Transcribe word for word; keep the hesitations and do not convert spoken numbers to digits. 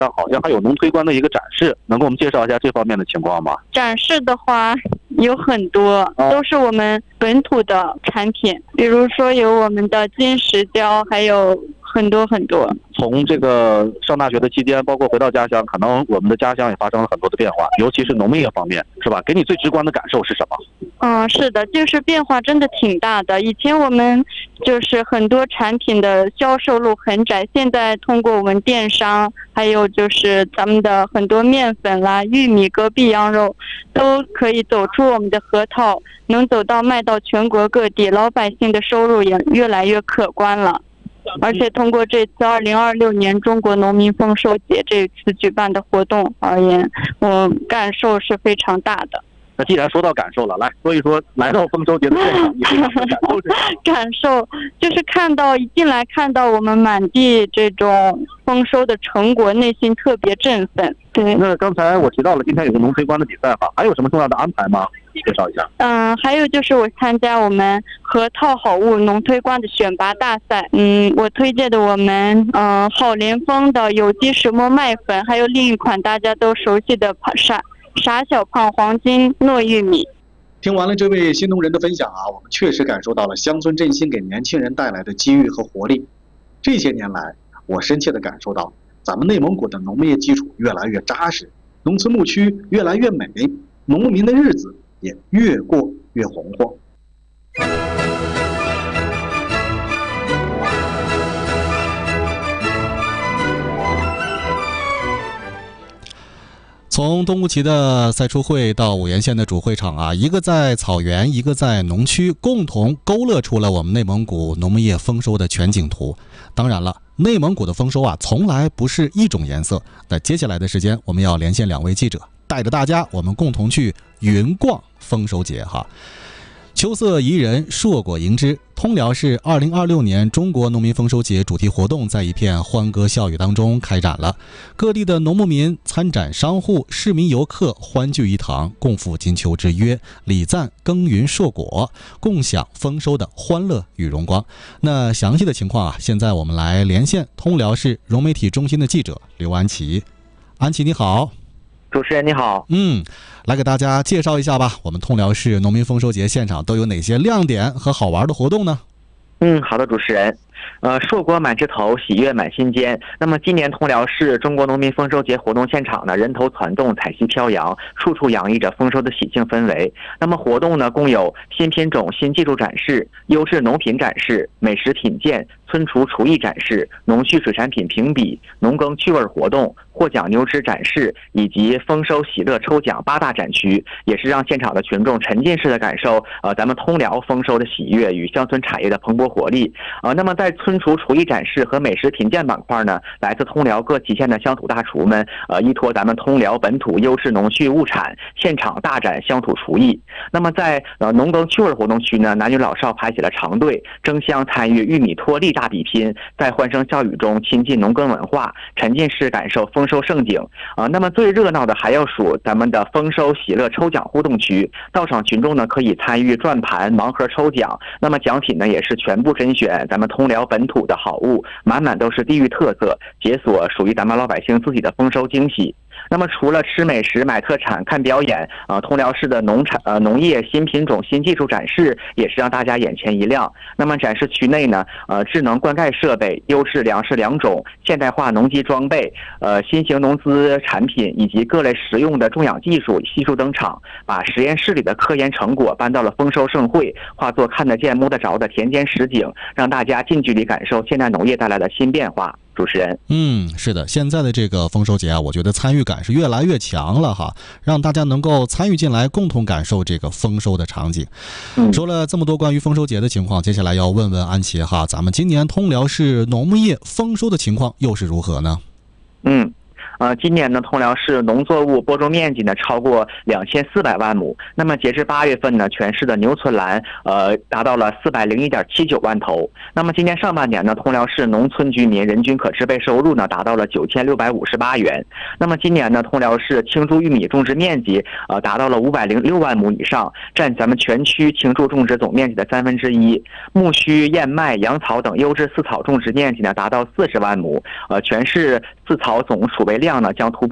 上好像还有农推官的一个展示，能给我们介绍一下这方面的情况吗？ 展示的话有很多，都是我们本土的产品，比如说有我们的金石胶，还有很多很多。 从这个上大学的期间，包括回到家乡，可能我们的家乡也发生了很多的变化，尤其是农业方面，是吧？给你最直观的感受是什么？ 嗯，是的，就是变化真的挺大的。以前我们就是很多产品的销售路很窄，现在通过我们电商，还有就是咱们的很多面粉啦、玉米、隔壁羊肉，都可以走出我们的河套，能走到卖到全国各地，老百姓的收入也越来越可观了。而且通过这次二零二六年中国农民丰收节这次举办的活动而言，我感受是非常大的。 那既然说到感受了，来说一说来到丰收节的现场，你感受是什么？ 感受就是看到一进来看到我们满地这种丰收的成果，内心特别振奋。对。 那刚才我提到了今天有个农推官的比赛哈，还有什么重要的安排吗？介绍一下。 嗯，还有就是我参加我们河套好物农推官的选拔大赛。嗯，我推荐的我们嗯好联丰的有机石磨麦粉，还有另一款大家都熟悉的傻傻小胖黄金糯玉米。 听完了这位新农人的分享啊，我们确实感受到了乡村振兴给年轻人带来的机遇和活力。这些年来，我深切地感受到咱们内蒙古的农业基础越来越扎实，农村牧区越来越美，农民的日子也越过越红火。 从东吴旗的赛出会到五原县的主会场啊，一个在草原，一个在农区，共同勾勒出了我们内蒙古农业丰收的全景图。当然了，内蒙古的丰收啊，从来不是一种颜色。那接下来的时间，我们要连线两位记者，带着大家，我们共同去云逛丰收节哈。秋色宜人，硕果迎之。通辽市二零二六年中国农民丰收节主题活动在一片欢歌笑语当中开展了，各地的农牧民、参展商户、市民游客欢聚一堂，共赴金秋之约，礼赞耕耘硕果，共享丰收的欢乐与荣光。那详细的情况啊，现在我们来连线通辽市融媒体中心的记者刘安琪。安琪你好。 主持人你好。 嗯，来给大家介绍一下吧，我们通辽市农民丰收节现场都有哪些亮点和好玩的活动呢？ 嗯，好的，主持人。呃，硕果满枝头，喜悦满心间。那么今年通辽市中国农民丰收节活动现场呢，人头攒动，彩旗飘扬，处处洋溢着丰收的喜庆氛围。那么活动呢，共有新品种、新技术展示、优质农品展示、美食品鉴、村厨厨艺展示、农畜水产品评比、农耕趣味活动、获奖牛只展示以及丰收喜乐抽奖八大展区，也是让现场的群众沉浸式的感受呃咱们通辽丰收的喜悦与乡村产业的蓬勃活力。呃，那么在村厨厨艺展示和美食品鉴板块呢，来自通辽各旗县的乡土大厨们，呃，依托咱们通辽本土优质农畜物产，现场大展乡土厨艺。那么在呃农耕趣味活动区呢，男女老少排起了长队，争相参与玉米脱粒大比拼，在欢声笑语中亲近农耕文化，沉浸式感受丰收盛景。啊、呃，那么最热闹的还要数咱们的丰收喜乐抽奖互动区，到场群众呢可以参与转盘、盲盒抽奖，那么奖品呢也是全部甄选咱们通辽本土的好物，满满都是地域特色，解锁属于咱们老百姓自己的丰收惊喜。那么除了吃美食、买特产、看表演，呃，通辽市的农产呃农业新品种、新技术展示也是让大家眼前一亮。那么展示区内呢，呃，智能灌溉设备、优质粮食良种、现代化农机装备、呃新型农资产品以及各类实用的种养技术悉数登场，把实验室里的科研成果搬到了丰收盛会，化作看得见、摸得着的田间实景，让大家近距离感受现代农业带来的新变化。主持人， 嗯，是的，现在的这个丰收节啊，我觉得参与感是越来越强了哈，让大家能够参与进来，共同感受这个丰收的场景。嗯、说了这么多关于丰收节的情况，接下来要问问安琪哈，咱们今年通辽市农牧业丰收的情况又是如何呢？ 嗯。呃，今年呢，通辽市农作物播种面积呢超过两千四百万亩。那么截至八月份呢，全市的牛存栏呃达到了四百零一点七九万头。那么今年上半年呢，通辽市农村居民人均可支配收入呢达到了九千六百五十八元。那么今年呢，通辽市青贮玉米种植面积呃达到了五百零六万亩以上，占咱们全区青贮种植总面积的三分之一。苜蓿、燕麦、杨草等优质饲草种植面积呢达到四十万亩。呃，全市饲草总储备量量呢将突破